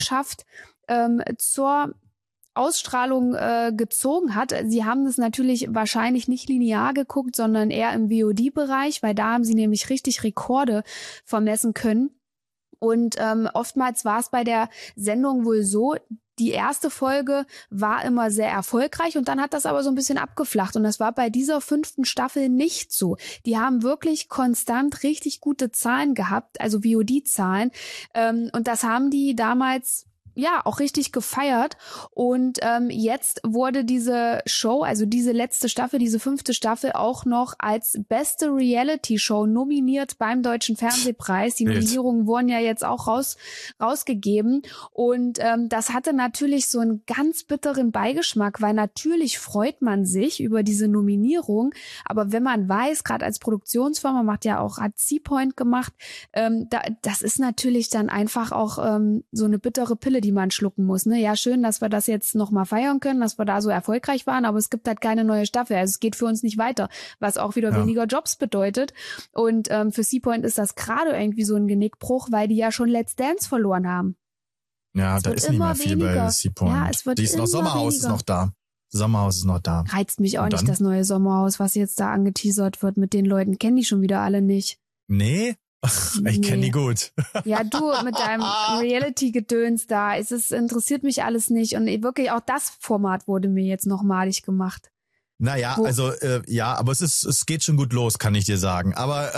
Schafft zur Ausstrahlung gezogen hat. Sie haben das natürlich wahrscheinlich nicht linear geguckt, sondern eher im VOD-Bereich, weil da haben sie nämlich richtig Rekorde vermessen können. Und oftmals war es bei der Sendung wohl so, die erste Folge war immer sehr erfolgreich und dann hat das aber so ein bisschen abgeflacht. Und das war bei dieser 5. Staffel nicht so. Die haben wirklich konstant richtig gute Zahlen gehabt, also VOD-Zahlen. Und das haben die damals ja auch richtig gefeiert. Und jetzt wurde diese Show, also diese letzte Staffel, diese 5. Staffel auch noch als beste Reality-Show nominiert beim Deutschen Fernsehpreis. Die Nominierungen wurden ja jetzt auch rausgegeben. Und das hatte natürlich so einen ganz bitteren Beigeschmack, weil natürlich freut man sich über diese Nominierung. Aber wenn man weiß, gerade als Produktionsfirma, hat C-Point gemacht, das ist natürlich dann einfach auch so eine bittere Pille, die man schlucken muss. Ne? Ja, schön, dass wir das jetzt nochmal feiern können, dass wir da so erfolgreich waren, aber es gibt halt keine neue Staffel. Also es geht für uns nicht weiter, was auch wieder weniger Jobs bedeutet. Und für C-Point ist das gerade irgendwie so ein Genickbruch, weil die ja schon Let's Dance verloren haben. Ja, da ist nicht mehr viel bei C-Point. Ja, es wird die ist noch Sommerhaus weniger. Ist noch da. Sommerhaus ist noch da. Reizt mich auch nicht, das neue Sommerhaus, was jetzt da angeteasert wird mit den Leuten. Kennen die schon wieder alle nicht. Nee? Ich kenne die gut. Ja, du mit deinem Reality-Gedöns da. Es interessiert mich alles nicht. Und wirklich auch das Format wurde mir jetzt noch malig gemacht. Naja, also aber es geht schon gut los, kann ich dir sagen. Aber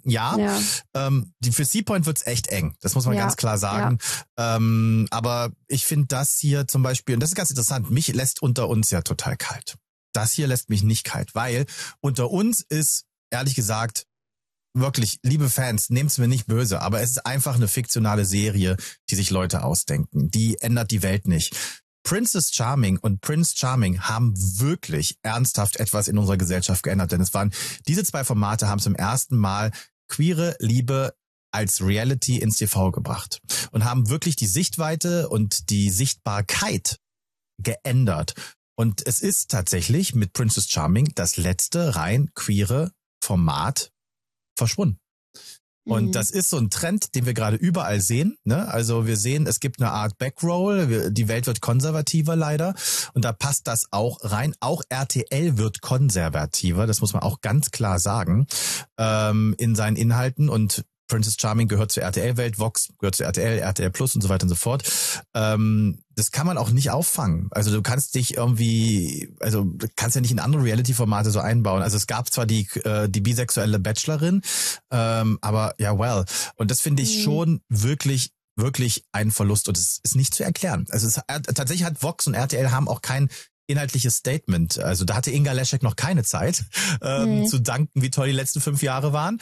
für C-Point wird's echt eng. Das muss man ganz klar sagen. Ja. Aber ich finde das hier zum Beispiel, und das ist ganz interessant, mich lässt unter uns ja total kalt. Das hier lässt mich nicht kalt, weil unter uns ist, ehrlich gesagt, wirklich, liebe Fans, nehmt's mir nicht böse, aber es ist einfach eine fiktionale Serie, die sich Leute ausdenken. Die ändert die Welt nicht. Princess Charming und Prince Charming haben wirklich ernsthaft etwas in unserer Gesellschaft geändert, denn diese 2 Formate haben zum ersten Mal queere Liebe als Reality ins TV gebracht und haben wirklich die Sichtweite und die Sichtbarkeit geändert. Und es ist tatsächlich mit Princess Charming das letzte rein queere Format verschwunden. Und das ist so ein Trend, den wir gerade überall sehen. Ne? Also wir sehen, es gibt eine Art Backroll, die Welt wird konservativer leider und da passt das auch rein. Auch RTL wird konservativer, das muss man auch ganz klar sagen, in seinen Inhalten. Und Princess Charming gehört zur RTL-Welt, Vox gehört zur RTL, RTL Plus und so weiter und so fort. Das kann man auch nicht auffangen. Also du kannst dich du kannst ja nicht in andere Reality-Formate so einbauen. Also es gab zwar die bisexuelle Bachelorin, aber ja, well. Und das finde ich schon wirklich, wirklich ein Verlust und es ist nicht zu erklären. Also tatsächlich hat Vox und RTL haben auch kein inhaltliches Statement. Also da hatte Inga Leschek noch keine Zeit, zu danken, wie toll die letzten 5 Jahre waren.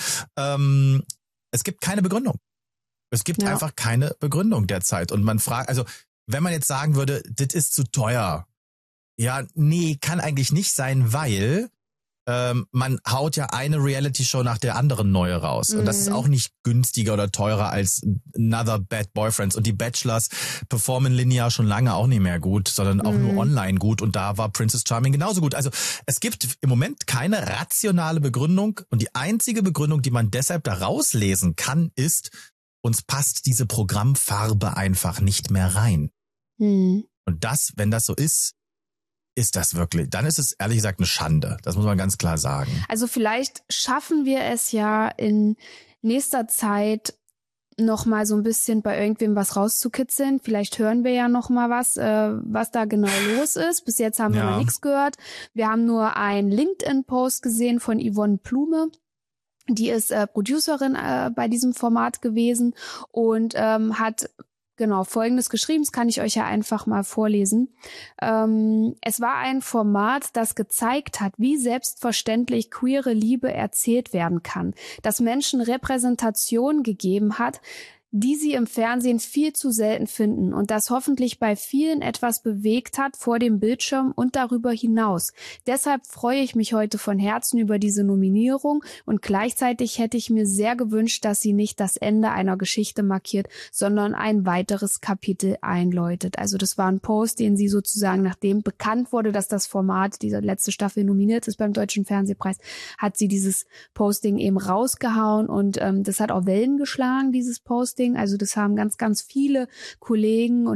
Es gibt keine Begründung. Es gibt einfach keine Begründung derzeit. Und man fragt, also wenn man jetzt sagen würde, das ist zu teuer. Ja, nee, kann eigentlich nicht sein, weil man haut ja eine Reality-Show nach der anderen neue raus. Und das ist auch nicht günstiger oder teurer als Another Bad Boyfriends. Und die Bachelors performen linear schon lange auch nicht mehr gut, sondern auch nur online gut. Und da war Princess Charming genauso gut. Also es gibt im Moment keine rationale Begründung. Und die einzige Begründung, die man deshalb da rauslesen kann, ist, uns passt diese Programmfarbe einfach nicht mehr rein. Und das, wenn das so ist das wirklich, dann ist es ehrlich gesagt eine Schande. Das muss man ganz klar sagen. Also vielleicht schaffen wir es ja in nächster Zeit noch mal so ein bisschen bei irgendwem was rauszukitzeln. Vielleicht hören wir ja noch mal was da genau los ist. Bis jetzt haben wir noch nichts gehört. Wir haben nur einen LinkedIn-Post gesehen von Yvonne Plume. Die ist Producerin bei diesem Format gewesen und hat Folgendes geschrieben, das kann ich euch ja einfach mal vorlesen. Es war ein Format, das gezeigt hat, wie selbstverständlich queere Liebe erzählt werden kann, das Menschen Repräsentation gegeben hat, die sie im Fernsehen viel zu selten finden und das hoffentlich bei vielen etwas bewegt hat vor dem Bildschirm und darüber hinaus. Deshalb freue ich mich heute von Herzen über diese Nominierung und gleichzeitig hätte ich mir sehr gewünscht, dass sie nicht das Ende einer Geschichte markiert, sondern ein weiteres Kapitel einläutet. Also das war ein Post, den sie sozusagen, nachdem bekannt wurde, dass das Format, diese letzte Staffel nominiert ist beim Deutschen Fernsehpreis, hat sie dieses Posting eben rausgehauen und das hat auch Wellen geschlagen, dieses Posting. Also das haben ganz, ganz viele Kollegen und